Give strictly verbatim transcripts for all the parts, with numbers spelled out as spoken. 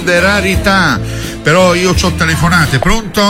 grande rarità. Però io c'ho telefonate, pronto?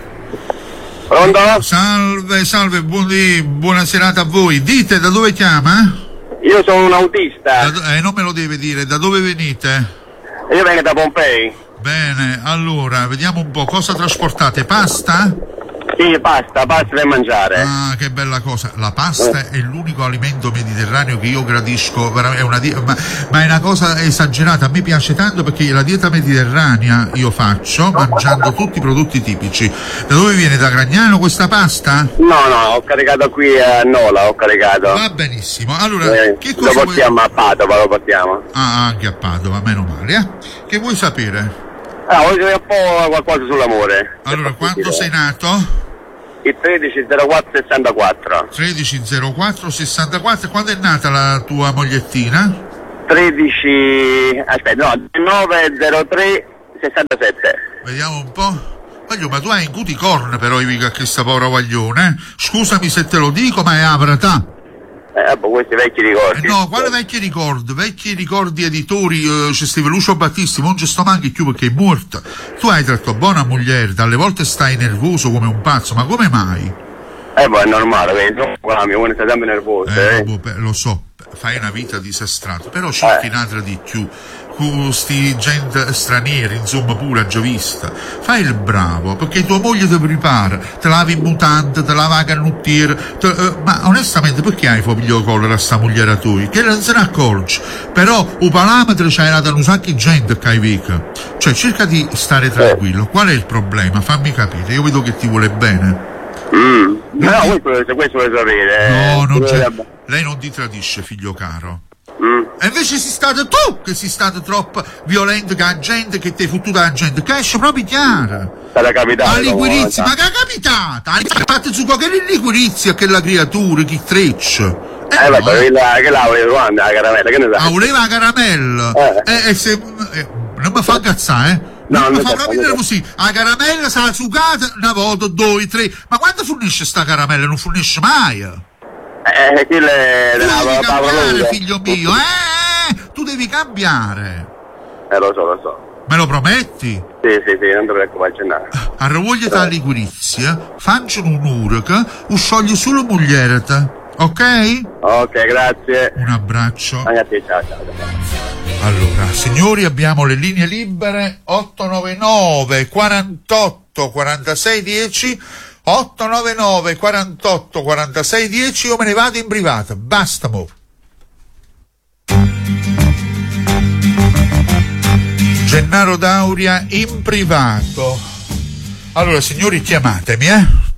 Pronto? Salve, salve, buoni, buona serata a voi. Dite, da dove chiama? Io sono un autista. Da, eh, non me lo deve dire, da dove venite? Io vengo da Pompei. Bene, allora, vediamo un po', cosa trasportate? Pasta? Sì, pasta, pasta da mangiare. Ah, che bella cosa. La pasta è l'unico alimento mediterraneo che io gradisco, è una di- ma, ma è una cosa esagerata. A me piace tanto perché la dieta mediterranea io faccio mangiando tutti i prodotti tipici. Da dove viene? Da Gragnano questa pasta? No, no, ho caricato qui a Nola, ho caricato. Va benissimo. Allora, Eh, che cosa lo vuoi... portiamo a Padova, lo portiamo. Ah, anche a Padova, meno male, eh? Che vuoi sapere? Ah, voglio sapere un po' qualcosa sull'amore. Allora, quando sei nato? Il tredici zero quattro sessantaquattro. tredici zero quattro sessantaquattro. Quando è nata la tua mogliettina? tredici... aspetta, no, nove zero tre sessantasette. Vediamo un po'. Voglio, ma tu hai in cuticorn però i a questa povera guaglione, eh? Scusami se te lo dico, ma è avratà. Eh, boh, questi vecchi ricordi. Eh no, quale vecchi ricordi? Vecchi ricordi editori, eh, c'è Steve Lucio Battisti, non ci sto manchi più perché è morto. Tu hai tratto buona moglie, dalle volte stai nervoso come un pazzo, ma come mai? Eh, boh, è normale, vedi, la mia uomo sta sempre nervoso, Eh, eh. boh, beh, lo so, fai una vita disastrata, però cerchi Eh. un'altra di più. Questi gente stranieri, insomma, pure già vista. Fai il bravo, perché tua moglie ti prepara, te lavi in mutante, te lava la canottiera, te, eh, ma onestamente perché hai foglio collera a sta moglie a tu? Che non se ne accorge. Però un parametro c'hai dato un sacco di gente che hai vica. Cioè, cerca di stare tranquillo. Qual è il problema? Fammi capire, io vedo che ti vuole bene. Mm. No, questo, questo vuoi sapere. No, non c'è. Vabbè. Lei non ti tradisce, figlio caro. Mm. E invece sei stato tu che sei stato troppo violento con la gente, che ti hai fottuto la gente, che esce proprio chiara. Sarà capitato. La liquirizia, ma che è capitata? Hai fatto su che è liquirizia che la creatura, che treccia. Eh, vabbè, quella che la volevo quando la caramella, che ne sai? Ah, voleva la caramella. Eh. E, e se, eh, non mi fa incazzare, eh? No, Non mi non fa so, proprio non so. nervosì. La caramella sarà sucata una volta, due, tre. Ma quando fornisce sta caramella? Non fornisce mai. Eh, quello è Tu la devi Paolo cambiare, Lunga. figlio mio, eh? Tu devi cambiare. Eh, lo so, lo so. Me lo prometti? Sì, sì, sì, non ti preoccupare, c'è nada. A ravoglio la liquirizia, facciano un'ora che o scioglie solo moglierata, ok? Ok, grazie. Un abbraccio. Anche a te, ciao, ciao. ciao. Allora, signori, abbiamo le linee libere otto nove nove quarantotto quarantasei dieci, otto nove nove quarantotto quarantasei dieci. Io me ne vado in privata, basta mo. Gennaro Dauria in privato. Allora, signori, chiamatemi, eh?